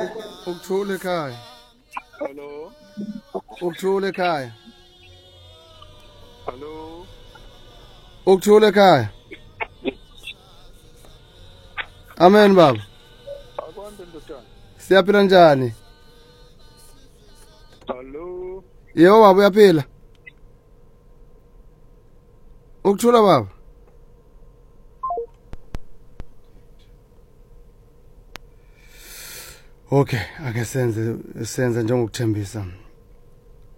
Ukuthula ekhaya. Hello. Ukuthula ekhaya. Hello. Ukuthula ekhaya. Amen baba. Akwande ndodana. Siyaphila njani? Hello. Yebo baba uyaphila. Ukuthula baba. Okay, ake senze njengokuthembisa.